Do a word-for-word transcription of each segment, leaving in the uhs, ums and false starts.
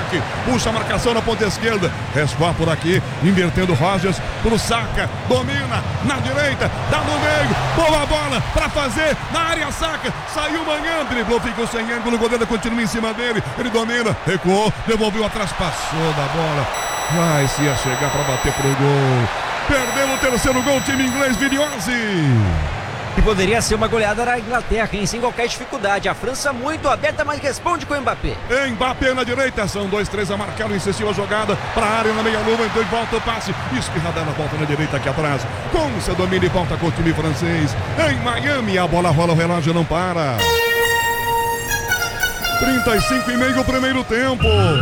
ataque. Puxa a marcação na ponta esquerda. Resguarda por aqui, invertendo Rogers pro Saka. Domina na direita, dá no meio. Boa bola pra fazer na área, Saka. Saiu Manhã, driblou, ficou sem ângulo. O goleiro continua em cima dele. Ele domina, recuou, devolveu atrás, passou da bola. Vai se ia chegar pra bater pro gol. Perdeu o terceiro gol, time inglês, Viniose. E poderia ser uma goleada na Inglaterra, hein? Sem qualquer dificuldade. A França muito aberta, mas responde com o Mbappé. Mbappé na direita, são dois, três a marcar, insistiu a jogada para a área na meia-lua, então volta o passe, espirrada na volta na direita aqui atrás, com seu domínio e volta com o time francês. Em Miami, a bola rola, o relógio não para. trinta e cinco e meio o primeiro tempo.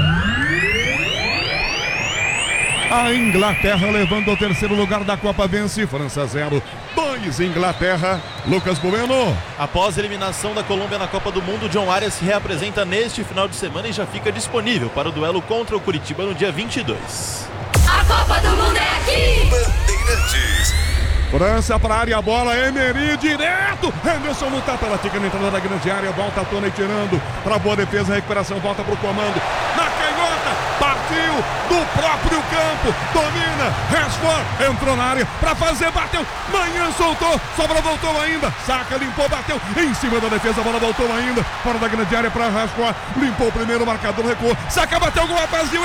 A Inglaterra levando o terceiro lugar da Copa, vence. França zero, dois Inglaterra. Lucas Bueno. Após a eliminação da Colômbia na Copa do Mundo, John Arias se reapresenta neste final de semana e já fica disponível para o duelo contra o Curitiba no dia vinte e dois. A Copa do Mundo é aqui! Bandeirantes. França para a área, bola, Emery direto. Henderson no tapa, ela fica na entrada da grande área, volta a Tona e tirando. Para boa defesa, recuperação, volta para o comando. Na canhota, partiu do próprio campo, domina, Rashford, entrou na área para fazer, bateu, Manhã soltou, sobra, voltou ainda, Saka limpou, bateu, em cima da defesa, a bola voltou ainda, fora da grande área para Rashford, limpou o primeiro, marcador recuou, Saka bateu, gol, vazio,